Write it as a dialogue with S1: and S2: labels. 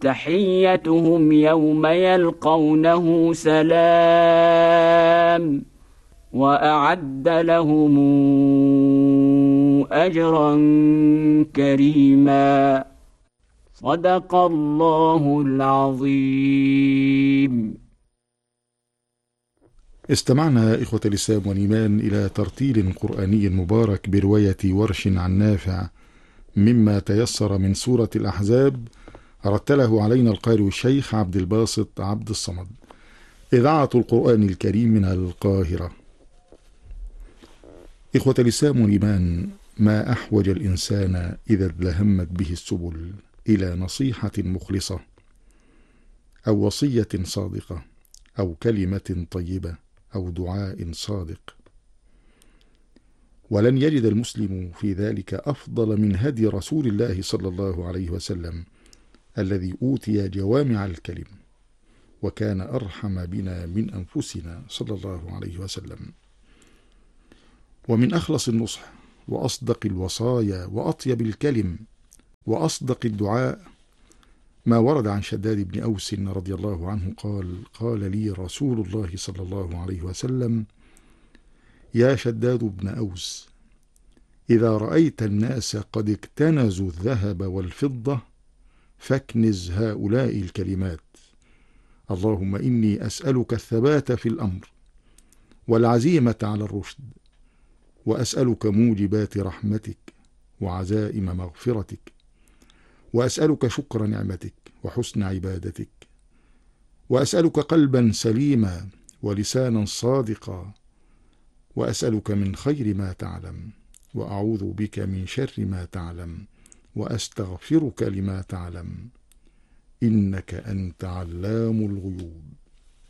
S1: تحيتهم يوم يلقونه سلام وأعد لهم أجرا كريما. صدق الله العظيم.
S2: استمعنا إخوة الإسلام والإيمان إلى ترتيل قرآني مبارك برواية ورش عن نافع مما تيسر من سورة الأحزاب، رتله علينا القارئ الشيخ عبد الباسط عبد الصمد. إذاعة القرآن الكريم من القاهرة. إخوة الإسلام والإيمان، ما أحوج الإنسان إذا ازدهمت به السبل إلى نصيحة مخلصة أو وصية صادقة أو كلمة طيبة أو دعاء صادق، ولن يجد المسلم في ذلك أفضل من هدي رسول الله صلى الله عليه وسلم الذي أوتي جوامع الكلم وكان أرحم بنا من أنفسنا صلى الله عليه وسلم. ومن أخلص النصح وأصدق الوصايا وأطيب الكلم وأصدق الدعاء ما ورد عن شداد بن أوس رضي الله عنه قال لي رسول الله صلى الله عليه وسلم: يا شداد بن أوس، إذا رأيت الناس قد اكتنزوا الذهب والفضة فاكنز هؤلاء الكلمات: اللهم إني أسألك الثبات في الأمر والعزيمة على الرشد، وأسألك موجبات رحمتك وعزائم مغفرتك، وأسألك شكر نعمتك وحسن عبادتك، وأسألك قلبا سليما ولسانا صادقا، وأسألك من خير ما تعلم، وأعوذ بك من شر ما تعلم، وأستغفرك لما تعلم، إنك أنت علام الغيوب.